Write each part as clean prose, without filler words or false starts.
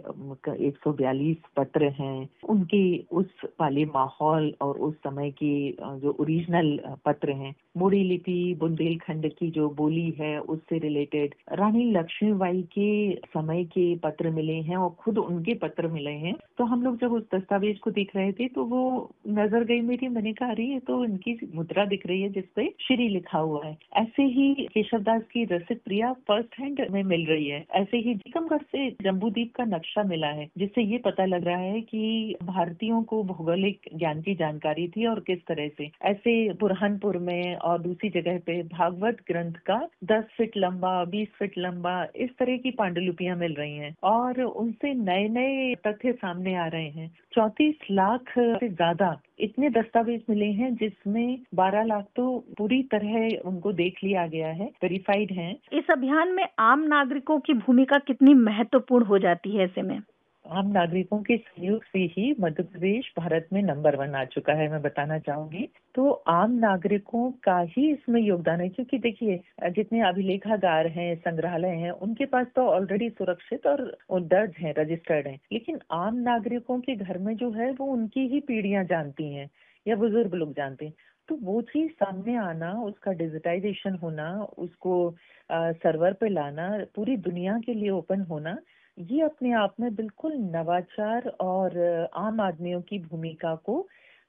142 पत्र हैं, उनके उस वाले माहौल और उस समय के जो ओरिजिनल पत्र हैं, मोड़ी लिपि, बुंदेलखंड की जो बोली है उससे रिलेटेड, रानी लक्ष्मीबाई के समय के पत्र मिले हैं और खुद उनके पत्र मिले हैं। तो हम लोग जब उस दस्तावेज को देख रहे थे तो वो नजर गई मेरी, मैंने कहा अरे ये तो इनकी मुद्रा दिख रही है जिसपे श्री लिखा हुआ है। ऐसे ही केशवदास की रसिक प्रिया फर्स्ट हैंड में मिल रही है। ऐसे ही टीकमगढ़ से जम्बूद्वीप का नक्शा मिला है जिससे ये पता लग रहा है कि भारतीयों को भौगोलिक ज्ञान की जानकारी थी और किस तरह से। ऐसे बुरहानपुर में और दूसरी जगह पे भागवत ग्रंथ का 10 फीट लंबा, 20 फीट लंबा, इस तरह की पांडुलिपियां मिल रही हैं और उनसे नए नए तथ्य सामने आ रहे हैं। 34 लाख से ज्यादा इतने दस्तावेज मिले हैं जिसमें 12 लाख तो पूरी तरह उनको देख लिया गया है, वेरीफाइड हैं। इस अभियान में आम नागरिकों की भूमिका कितनी महत्वपूर्ण हो जाती है? ऐसे में आम नागरिकों के सहयोग से ही मध्य प्रदेश भारत में नंबर 1 आ चुका है, मैं बताना चाहूंगी। तो आम नागरिकों का ही इसमें योगदान है, क्योंकि देखिए जितने अभिलेखागार हैं, संग्रहालय हैं, उनके पास तो ऑलरेडी सुरक्षित और दर्ज हैं, रजिस्टर्ड हैं। लेकिन आम नागरिकों के घर में जो है वो उनकी ही पीढ़ियां जानती हैं या बुजुर्ग लोग जानते हैं। तो वो चीज सामने आना, उसका डिजिटाइजेशन होना, उसको सर्वर पे लाना, पूरी दुनिया के लिए ओपन होना, ये अपने आप में बिल्कुल नवाचार और आम आदमियों की भूमिका को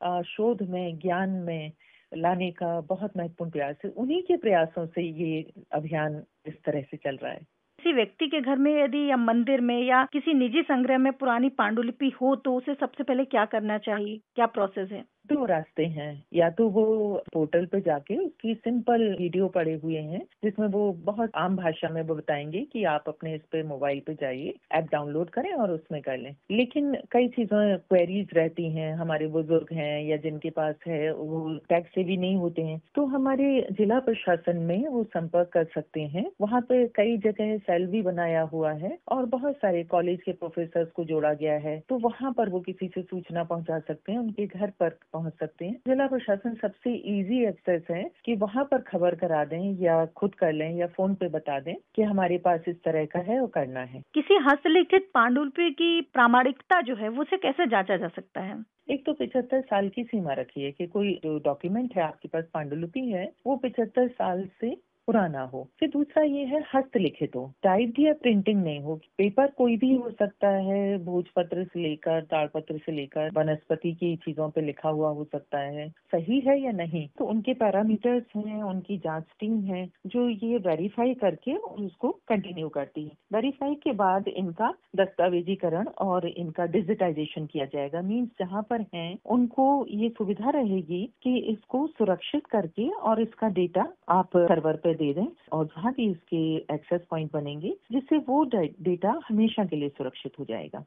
शोध में, ज्ञान में लाने का बहुत महत्वपूर्ण प्रयास है। उन्हीं के प्रयासों से ये अभियान इस तरह से चल रहा है। किसी व्यक्ति के घर में यदि या मंदिर में या किसी निजी संग्रह में पुरानी पांडुलिपि हो तो उसे सबसे पहले क्या करना चाहिए? क्या प्रोसेस है? 2 रास्ते हैं। या तो वो पोर्टल पे जाके उसकी सिंपल वीडियो पड़े हुए हैं जिसमें वो बहुत आम भाषा में वो बताएंगे कि आप अपने इस पे मोबाइल पे जाइए, ऐप डाउनलोड करें और उसमें कर लें। लेकिन कई चीजें क्वेरीज रहती हैं, हमारे बुजुर्ग हैं या जिनके पास है वो टैक्स से भी नहीं होते हैं, तो हमारे जिला प्रशासन में वो संपर्क कर सकते हैं। वहाँ पे कई जगह सेल भी बनाया हुआ है और बहुत सारे कॉलेज के प्रोफेसर को जोड़ा गया है, तो वहाँ पर वो किसी से सूचना पहुँचा सकते हैं, उनके घर पर पहुंच सकते हैं। जिला प्रशासन सबसे इजी एक्सेस है कि वहां पर खबर करा दें या खुद कर लें या फोन पे बता दें कि हमारे पास इस तरह का है, वो करना है। किसी हस्तलिखित पांडुलिपि की प्रामाणिकता जो है वो उसे कैसे जांचा जा सकता है? एक तो 75 साल की सीमा रखी है कि कोई जो डॉक्यूमेंट है आपके पास, पांडुलिपि है, वो 75 साल से पुराना हो। फिर दूसरा ये है हस्तलिखित हो, टाइप्ड या प्रिंटिंग नहीं हो। पेपर कोई भी हो सकता है, भोजपत्र से लेकर ताड़पत्र से लेकर वनस्पति की चीजों पे लिखा हुआ हो सकता है। सही है या नहीं, तो उनके पैरामीटर्स हैं, उनकी जांच टीम है जो ये वेरीफाई करके उसको कंटिन्यू करती है। वेरीफाई के बाद इनका दस्तावेजीकरण और इनका डिजिटाइजेशन किया जाएगा। मीन्स जहाँ पर हैं उनको ये सुविधा रहेगी कि इसको सुरक्षित करके और इसका डेटा आप सर्वर पे दे दें और जहाँ भी इसके एक्सेस पॉइंट बनेंगे जिससे वो डेटा हमेशा के लिए सुरक्षित हो जाएगा।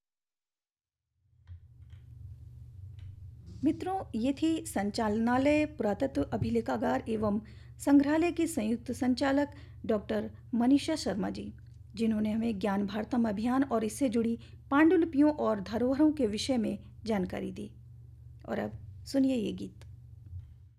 मित्रों, ये थी संचालनालय पुरातत्व अभिलेखागार एवं संग्रहालय की संयुक्त संचालक डॉक्टर मनीषा शर्मा जी, जिन्होंने हमें ज्ञान भारतम अभियान और इससे जुड़ी पांडुलिपियों और धरोहरों के विषय में जानकारी दी। और अब सुनिए ये गीत।